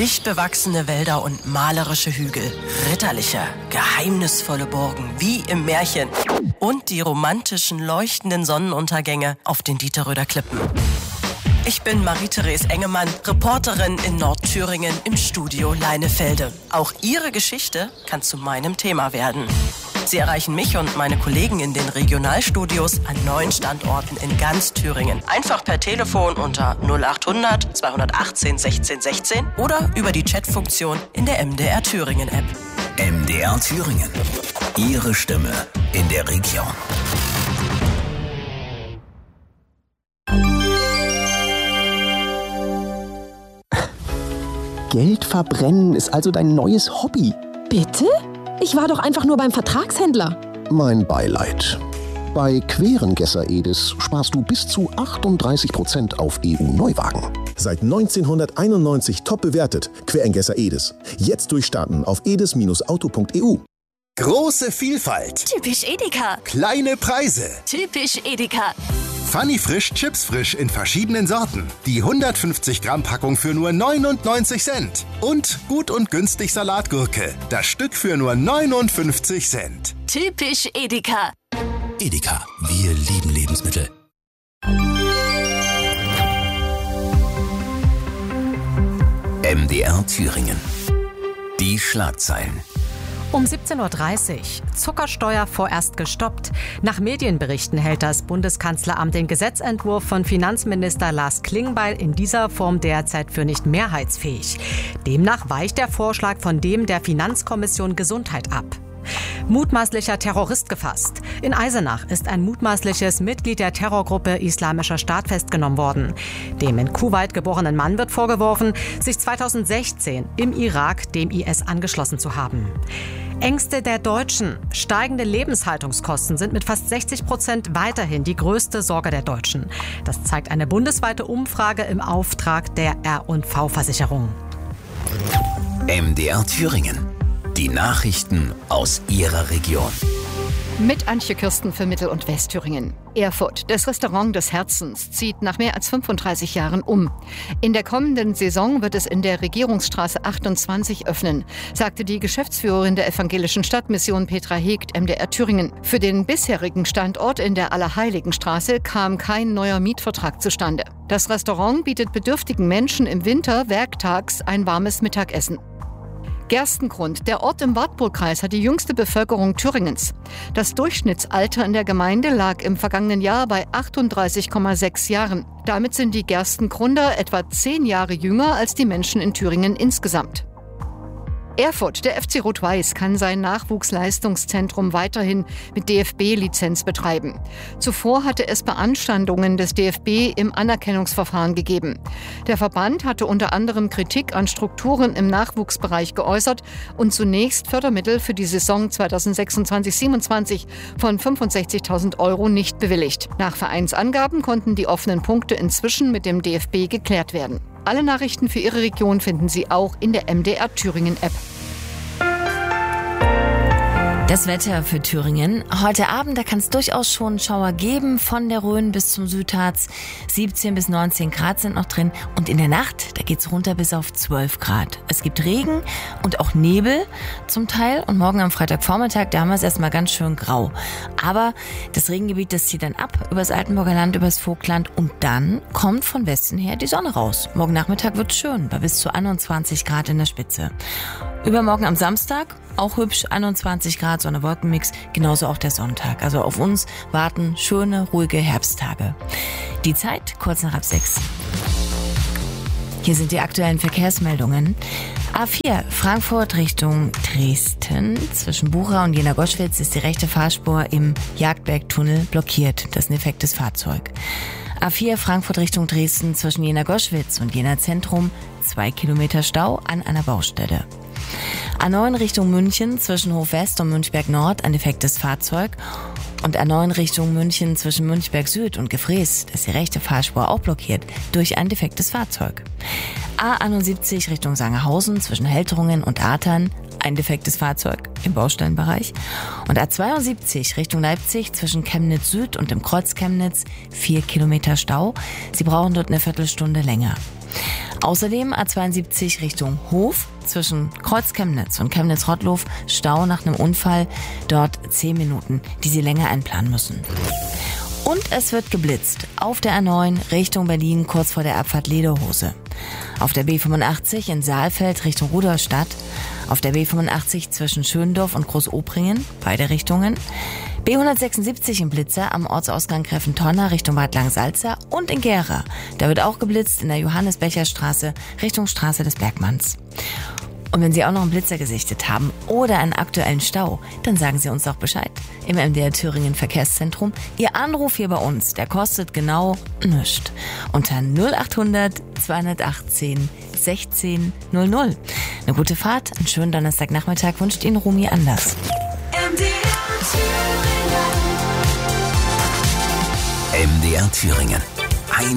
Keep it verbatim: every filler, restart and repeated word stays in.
Dicht bewachsene Wälder und malerische Hügel. Ritterliche, geheimnisvolle Burgen, wie im Märchen. Und die romantischen, leuchtenden Sonnenuntergänge auf den Dieterröder Klippen. Ich bin Marie-Therese Engemann, Reporterin in Nordthüringen im Studio Leinefelde. Auch Ihre Geschichte kann zu meinem Thema werden. Sie erreichen mich und meine Kollegen in den Regionalstudios an neun Standorten in ganz Thüringen. Einfach per Telefon unter null acht hundert zweihundertachtzehn sechzehn sechzehn oder über die Chatfunktion in der M D R Thüringen App. M D R Thüringen. Ihre Stimme in der Region. Geld verbrennen ist also dein neues Hobby. Bitte? Ich war doch einfach nur beim Vertragshändler. Mein Beileid. Bei Querengesser Edis sparst du bis zu achtunddreißig Prozent auf E U-Neuwagen. Seit neunzehnhunderteinundneunzig top bewertet. Querengesser Edis. Jetzt durchstarten auf edis Auto punkt e u. Große Vielfalt. Typisch Edeka. Kleine Preise. Typisch Edeka. Funny Frisch, Chips frisch in verschiedenen Sorten. Die hundertfünfzig Gramm Packung für nur neunundneunzig Cent. Und gut und günstig Salatgurke. Das Stück für nur neunundfünfzig Cent. Typisch Edeka. Edeka, wir lieben Lebensmittel. M D R Thüringen. Die Schlagzeilen. Um siebzehn Uhr dreißig. Zuckersteuer vorerst gestoppt. Nach Medienberichten hält das Bundeskanzleramt den Gesetzentwurf von Finanzminister Lars Klingbeil in dieser Form derzeit für nicht mehrheitsfähig. Demnach weicht der Vorschlag von dem der Finanzkommission Gesundheit ab. Mutmaßlicher Terrorist gefasst. In Eisenach ist ein mutmaßliches Mitglied der Terrorgruppe Islamischer Staat festgenommen worden. Dem in Kuwait geborenen Mann wird vorgeworfen, sich zweitausendsechzehn im Irak dem I S angeschlossen zu haben. Ängste der Deutschen. Steigende Lebenshaltungskosten sind mit fast sechzig Prozent weiterhin die größte Sorge der Deutschen. Das zeigt eine bundesweite Umfrage im Auftrag der R und V-Versicherung. M D R Thüringen. Die Nachrichten aus Ihrer Region. Mit Antje Kirsten für Mittel- und Westthüringen. Erfurt, das Restaurant des Herzens, zieht nach mehr als fünfunddreißig Jahren um. In der kommenden Saison wird es in der Regierungsstraße achtundzwanzig öffnen, sagte die Geschäftsführerin der evangelischen Stadtmission Petra Hegt M D R Thüringen. Für den bisherigen Standort in der Allerheiligenstraße kam kein neuer Mietvertrag zustande. Das Restaurant bietet bedürftigen Menschen im Winter werktags ein warmes Mittagessen. Gerstengrund, der Ort im Wartburgkreis, hat die jüngste Bevölkerung Thüringens. Das Durchschnittsalter in der Gemeinde lag im vergangenen Jahr bei achtunddreißig Komma sechs Jahren. Damit sind die Gerstengrunder etwa zehn Jahre jünger als die Menschen in Thüringen insgesamt. Erfurt, der F C Rot-Weiß, kann sein Nachwuchsleistungszentrum weiterhin mit D F B-Lizenz betreiben. Zuvor hatte es Beanstandungen des D F B im Anerkennungsverfahren gegeben. Der Verband hatte unter anderem Kritik an Strukturen im Nachwuchsbereich geäußert und zunächst Fördermittel für die Saison zweitausendsechsundzwanzig siebenundzwanzig von fünfundsechzigtausend Euro nicht bewilligt. Nach Vereinsangaben konnten die offenen Punkte inzwischen mit dem D F B geklärt werden. Alle Nachrichten für Ihre Region finden Sie auch in der M D R Thüringen App. Das Wetter für Thüringen. Heute Abend, da kann es durchaus schon Schauer geben, von der Rhön bis zum Südharz. siebzehn bis neunzehn Grad sind noch drin. Und in der Nacht, da geht's runter bis auf zwölf Grad. Es gibt Regen und auch Nebel zum Teil. Und morgen am Freitagvormittag, da haben wir es erstmal ganz schön grau. Aber das Regengebiet, das zieht dann ab übers Altenburger Land, übers Vogtland. Und dann kommt von Westen her die Sonne raus. Morgen Nachmittag wird's schön, bei bis zu einundzwanzig Grad in der Spitze. Übermorgen am Samstag, auch hübsch, einundzwanzig Grad, Sonne-Wolkenmix, genauso auch der Sonntag. Also auf uns warten schöne, ruhige Herbsttage. Die Zeit kurz nach halb sechs. Hier sind die aktuellen Verkehrsmeldungen. A vier, Frankfurt Richtung Dresden. Zwischen Bucha und Jena-Goschwitz ist die rechte Fahrspur im Jagdbergtunnel blockiert. Das ist ein defektes Fahrzeug. A vier, Frankfurt Richtung Dresden. Zwischen Jena-Goschwitz und Jena-Zentrum. Zwei Kilometer Stau an einer Baustelle. A neun Richtung München zwischen Hof-West und Münchberg Nord ein defektes Fahrzeug. Und A neun Richtung München zwischen Münchberg Süd und Gefrees, das ist die rechte Fahrspur auch blockiert, durch ein defektes Fahrzeug. A einundsiebzig Richtung Sangerhausen zwischen Helterungen und Atern, ein defektes Fahrzeug im Baustellenbereich. Und A zweiundsiebzig Richtung Leipzig zwischen Chemnitz Süd und dem Kreuz Chemnitz, vier Kilometer Stau. Sie brauchen dort eine Viertelstunde länger. Außerdem A zweiundsiebzig Richtung Hof zwischen Kreuz Chemnitz und Chemnitz-Rottlow, Stau nach einem Unfall, dort zehn Minuten, die Sie länger einplanen müssen. Und es wird geblitzt auf der A neun Richtung Berlin kurz vor der Abfahrt Lederhose. Auf der B fünfundachtzig in Saalfeld Richtung Rudolstadt. Auf der B fünfundachtzig zwischen Schöndorf und Großopringen, beide Richtungen. B hundertsechsundsiebzig im Blitzer am Ortsausgang Gräfentonner Richtung Bad Langensalza und in Gera. Da wird auch geblitzt in der Johannes-Becher-Straße Richtung Straße des Bergmanns. Und wenn Sie auch noch einen Blitzer gesichtet haben oder einen aktuellen Stau, dann sagen Sie uns doch Bescheid. Im M D R Thüringen Verkehrszentrum. Ihr Anruf hier bei uns, der kostet genau nichts. Unter null achthundert zweihundertachtzehn sechzehn null null. Eine gute Fahrt, einen schönen Donnerstagnachmittag wünscht Ihnen Rumi Anders. M D R Thüringen. M D R Thüringen.